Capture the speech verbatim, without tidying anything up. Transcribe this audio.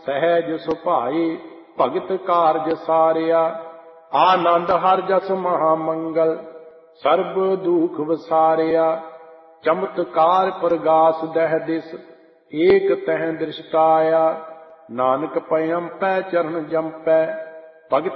ਸਹਿਜ ਸੁਭਾਏ ਭਗਤ ਕਾਰਜ ਸਾਰਿਆ। ਆਨੰਦ ਹਰ ਜਸ ਮਹਾ ਮੰਗਲ ਸਰਬ ਦੁਖ ਵਸਾਰਿਆ। ਚਮਤਕਾਰ ਪ੍ਰਗਾਸ ਦਹਿ ਦਿਸ ਏਕ ਤਹਿ ਦ੍ਰਿਸ਼ਟਾਇਆ। ਨਾਨਕ ਪਇ ਅੰਪੈ ਚਰਨ ਜੰਪੈ ਭਗਤ